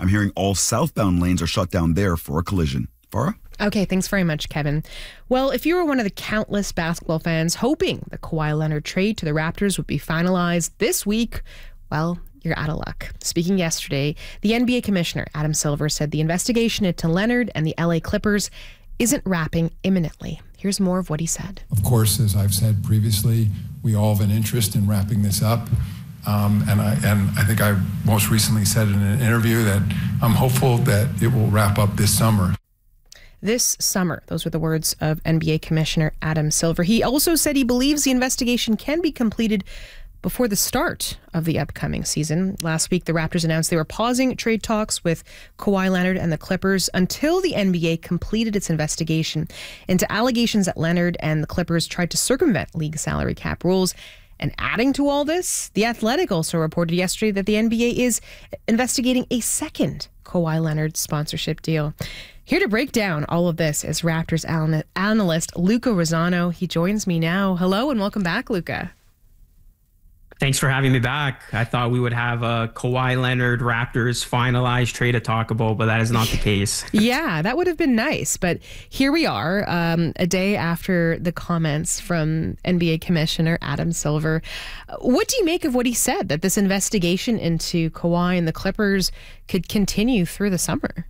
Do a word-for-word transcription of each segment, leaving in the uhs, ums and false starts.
I'm hearing all southbound lanes are shut down there for a collision. Farah? Okay, thanks very much, Kevin. Well, if you were one of the countless basketball fans hoping the Kawhi Leonard trade to the Raptors would be finalized this week, well, you're out of luck. Speaking yesterday, the N B A commissioner, Adam Silver, said the investigation into Leonard and the L A Clippers isn't wrapping imminently. Here's more of what he said. Of course, as I've said previously, we all have an interest in wrapping this up. Um, and I and I think I most recently said in an interview that I'm hopeful that it will wrap up this summer. This summer. Those were the words of N B A Commissioner Adam Silver. He also said he believes the investigation can be completed before the start of the upcoming season. Last week, the Raptors announced they were pausing trade talks with Kawhi Leonard and the Clippers until the N B A completed its investigation into allegations that Leonard and the Clippers tried to circumvent league salary cap rules. And adding to all this, The Athletic also reported yesterday that the N B A is investigating a second Kawhi Leonard sponsorship deal. Here to break down all of this is Raptors analyst Luca Rosano. He joins me now. Hello and welcome back, Luca. Thanks for having me back. I thought we would have a Kawhi Leonard Raptors finalized trade to talk about, but that is not the case. Yeah, that would have been nice. But here we are, um, a day after the comments from N B A Commissioner Adam Silver. What do you make of what he said, that this investigation into Kawhi and the Clippers could continue through the summer?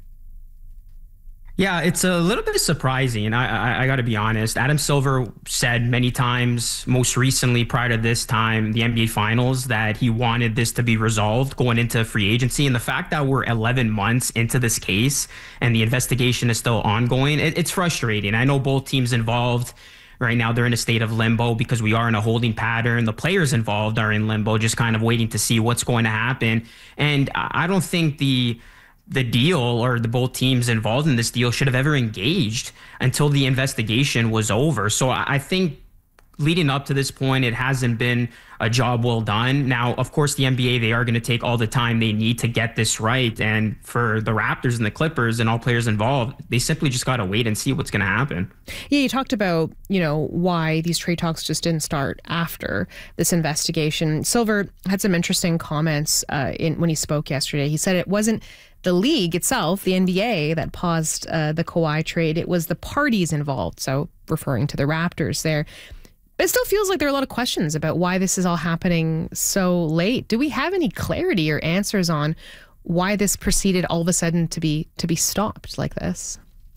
Yeah, it's a little bit surprising. I, I, I got to be honest. Adam Silver said many times, most recently prior to this time, the N B A Finals, that he wanted this to be resolved going into free agency. And the fact that we're eleven months into this case and the investigation is still ongoing, it, it's frustrating. I know both teams involved right now, they're in a state of limbo because we are in a holding pattern. The players involved are in limbo, just kind of waiting to see what's going to happen. And I don't think the the deal or the both teams involved in this deal should have ever engaged until the investigation was over. So I think leading up to this point, it hasn't been a job well done. Now, of course, the N B A, they are going to take all the time they need to get this right. And for the Raptors and the Clippers and all players involved, they simply just got to wait and see what's going to happen. Yeah, you talked about, you know, why these trade talks just didn't start after this investigation. Silver had some interesting comments uh, in when he spoke yesterday. He said it wasn't the league itself, the N B A, that paused uh, the Kawhi trade. It was the parties involved. So referring to the Raptors there. It still feels like there are a lot of questions about why this is all happening so late. Do we have any clarity or answers on why this proceeded all of a sudden to be to be stopped like this?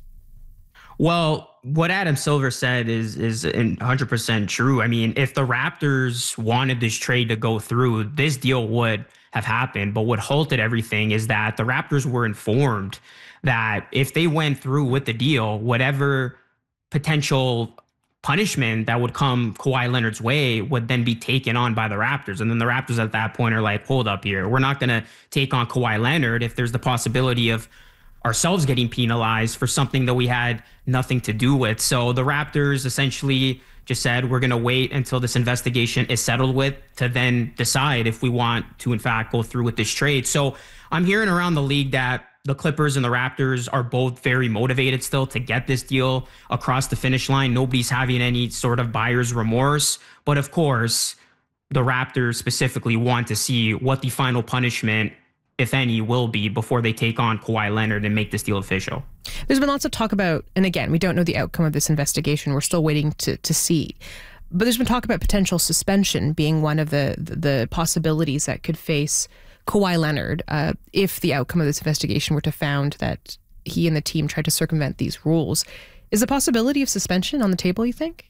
Well, what Adam Silver said is is one hundred percent true. I mean, if the Raptors wanted this trade to go through, this deal would have happened. But what halted everything is that the Raptors were informed that if they went through with the deal, whatever potential punishment that would come Kawhi Leonard's way would then be taken on by the Raptors. And then the Raptors at that point are like, hold up here. We're not going to take on Kawhi Leonard if there's the possibility of ourselves getting penalized for something that we had nothing to do with. So the Raptors essentially just said, we're going to wait until this investigation is settled with to then decide if we want to, in fact, go through with this trade. So I'm hearing around the league that the Clippers and the Raptors are both very motivated still to get this deal across the finish line. Nobody's having any sort of buyer's remorse. But of course, the Raptors specifically want to see what the final punishment, if any, will be before they take on Kawhi Leonard and make this deal official. There's been lots of talk about, and again, we don't know the outcome of this investigation. We're still waiting to, to see. But there's been talk about potential suspension being one of the, the possibilities that could face Kawhi Leonard uh, if the outcome of this investigation were to found that he and the team tried to circumvent these rules. Is the possibility of suspension on the table, you think?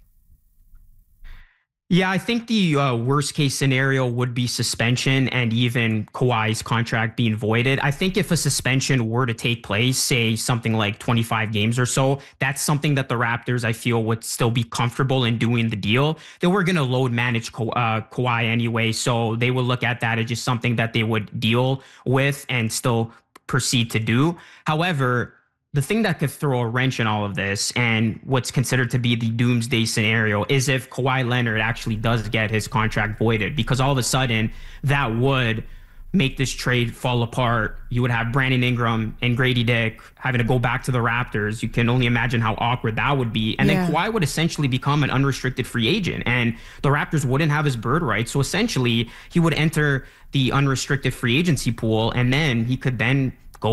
Yeah, I think the uh, worst case scenario would be suspension and even Kawhi's contract being voided. I think if a suspension were to take place, say something like twenty-five games or so, that's something that the Raptors, I feel, would still be comfortable in doing the deal. They were going to load manage Ka- uh, Kawhi anyway, so they would look at that as just something that they would deal with and still proceed to do. However, the thing that could throw a wrench in all of this and what's considered to be the doomsday scenario is if Kawhi Leonard actually does get his contract voided, because all of a sudden that would make this trade fall apart. You would have Brandon Ingram and Grady Dick having to go back to the Raptors. You can only imagine how awkward that would be. And yeah. then Kawhi would essentially become an unrestricted free agent and the Raptors wouldn't have his bird rights. So essentially he would enter the unrestricted free agency pool and then he could then